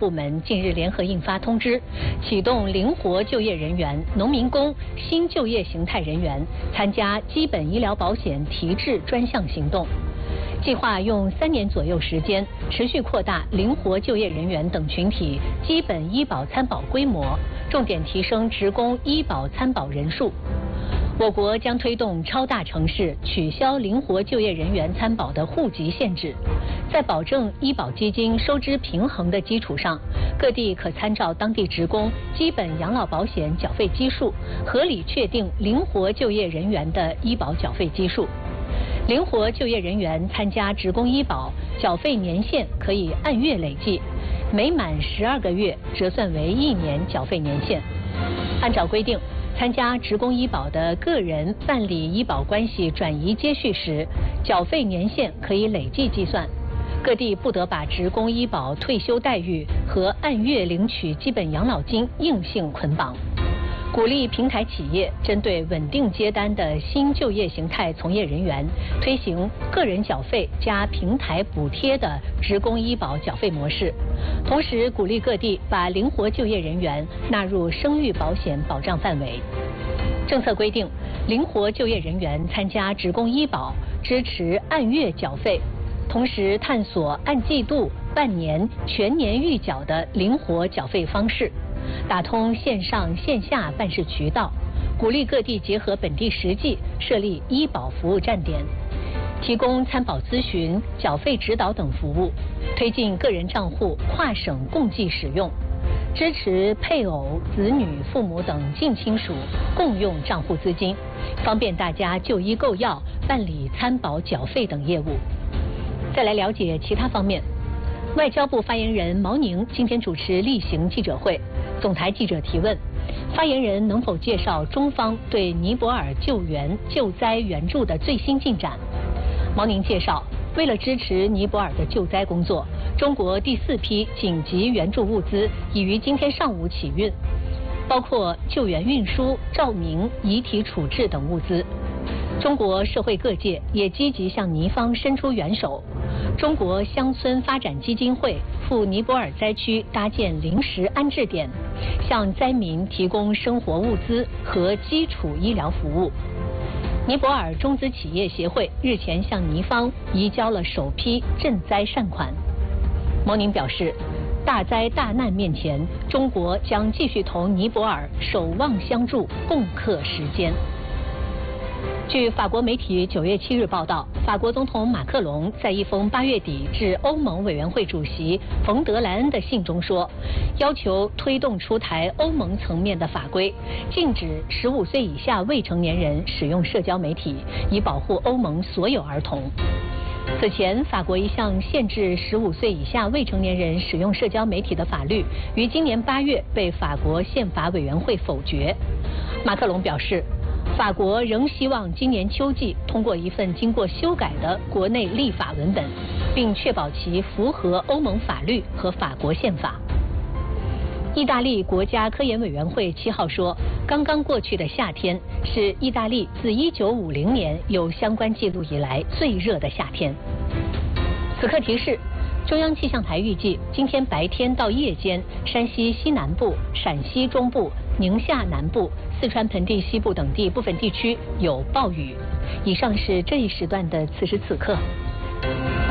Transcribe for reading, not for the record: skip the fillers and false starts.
部门近日联合印发通知，启动灵活就业人员、农民工、新就业形态人员参加基本医疗保险提质专项行动。计划用3年左右时间，持续扩大灵活就业人员等群体基本医保参保规模，重点提升职工医保参保人数。我国将推动超大城市取消灵活就业人员参保的户籍限制，在保证医保基金收支平衡的基础上，各地可参照当地职工基本养老保险缴费基数，合理确定灵活就业人员的医保缴费基数。灵活就业人员参加职工医保缴费年限可以按月累计，每满12个月折算为1年缴费年限。按照规定，参加职工医保的个人办理医保关系转移接续时，缴费年限可以累计计算。各地不得把职工医保退休待遇和按月领取基本养老金硬性捆绑。鼓励平台企业针对稳定接单的新就业形态从业人员，推行个人缴费加平台补贴的职工医保缴费模式，同时鼓励各地把灵活就业人员纳入生育保险保障范围。政策规定，灵活就业人员参加职工医保支持按月缴费，同时探索按季度、半年、全年预缴的灵活缴费方式，打通线上线下办事渠道，鼓励各地结合本地实际设立医保服务站点，提供参保咨询、缴费指导等服务，推进个人账户跨省共计使用，支持配偶、子女、父母等近亲属共用账户资金，方便大家就医购药、办理参保缴费等业务。再来了解其他方面。外交部发言人毛宁今天主持例行记者会，总台记者提问，发言人能否介绍中方对尼泊尔救援救灾援助的最新进展？毛宁介绍，为了支持尼泊尔的救灾工作，中国第4批紧急援助物资已于今天上午起运，包括救援运输、照明、遗体处置等物资。中国社会各界也积极向尼方伸出援手。中国乡村发展基金会赴尼泊尔灾区搭建临时安置点，向灾民提供生活物资和基础医疗服务。尼泊尔中资企业协会日前向尼方移交了首批赈灾善款。毛宁表示，大灾大难面前，中国将继续同尼泊尔守望相助，共克时艰。据法国媒体9月7日报道，法国总统马克龙在一封8月底致欧盟委员会主席冯德莱恩的信中说，要求推动出台欧盟层面的法规，禁止15岁以下未成年人使用社交媒体，以保护欧盟所有儿童。此前，法国一项限制15岁以下未成年人使用社交媒体的法律，于今年8月被法国宪法委员会否决。马克龙表示，法国仍希望今年秋季通过一份经过修改的国内立法文本，并确保其符合欧盟法律和法国宪法。意大利国家科研委员会7号说，刚刚过去的夏天是意大利自1950年有相关记录以来最热的夏天。此刻提示，中央气象台预计今天白天到夜间，山西西南部、陕西中部、宁夏南部、四川盆地西部等地部分地区有暴雨。以上是这一时段的此时此刻。